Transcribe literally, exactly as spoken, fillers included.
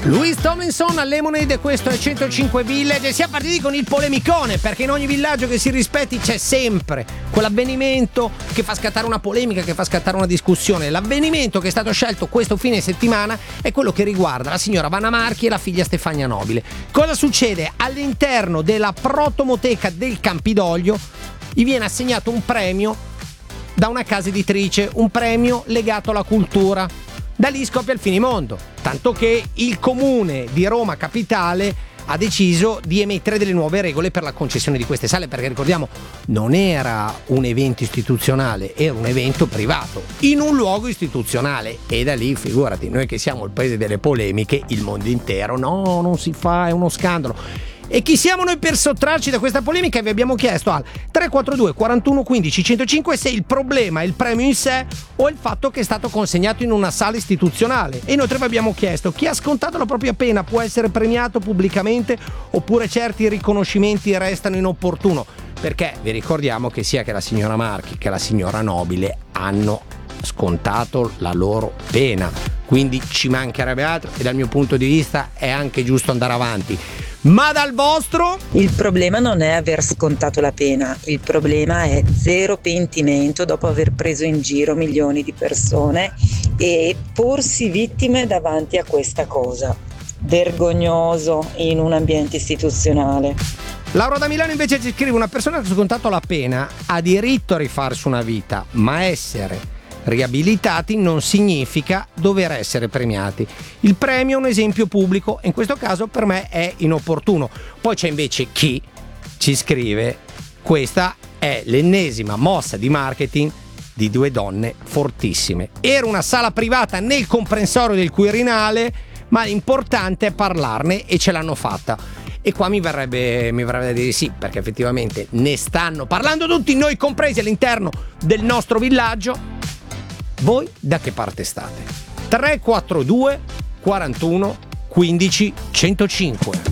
Louis Tomlinson a Lemonade, questo è centocinque Village, e siamo partiti con il polemicone, perché in ogni villaggio che si rispetti c'è sempre quell'avvenimento che fa scattare una polemica, che fa scattare una discussione. L'avvenimento che è stato scelto questo fine settimana è quello che riguarda la signora Vanna Marchi e la figlia Stefania Nobile. Cosa succede? All'interno della protomoteca del Campidoglio gli viene assegnato un premio da una casa editrice, un premio legato alla cultura. Da lì scoppia il finimondo, tanto che il comune di Roma Capitale ha deciso di emettere delle nuove regole per la concessione di queste sale, perché ricordiamo non era un evento istituzionale, era un evento privato in un luogo istituzionale, e da lì figurati, noi che siamo il paese delle polemiche, il mondo intero no, non si fa, è uno scandalo. E chi siamo noi per sottrarci da questa polemica? Vi abbiamo chiesto al tre quattro due quarantuno quindici centocinque se il problema è il premio in sé o il fatto che è stato consegnato in una sala istituzionale. E inoltre vi abbiamo chiesto: chi ha scontato la propria pena può essere premiato pubblicamente oppure certi riconoscimenti restano inopportuno? Perché vi ricordiamo che sia che la signora Marchi che la signora Nobile hanno scontato la loro pena, quindi ci mancherebbe altro, e dal mio punto di vista è anche giusto andare avanti. Ma dal vostro? Il problema non è aver scontato la pena, il problema è zero pentimento dopo aver preso in giro milioni di persone e porsi vittime davanti a questa cosa. Vergognoso in un ambiente istituzionale. Laura da Milano invece ci scrive: una persona che ha scontato la pena ha diritto a rifarsi una vita, ma essere riabilitati non significa dover essere premiati. Il premio è un esempio pubblico e in questo caso per me è inopportuno. Poi c'è invece chi ci scrive: questa è l'ennesima mossa di marketing di due donne fortissime. Era una sala privata nel comprensorio del Quirinale, ma l'importante è parlarne e ce l'hanno fatta. E qua mi verrebbe, mi verrebbe da dire sì, perché effettivamente ne stanno parlando tutti, noi compresi all'interno del nostro villaggio. Voi da che parte state? tre quattro due quarantuno quindici centocinque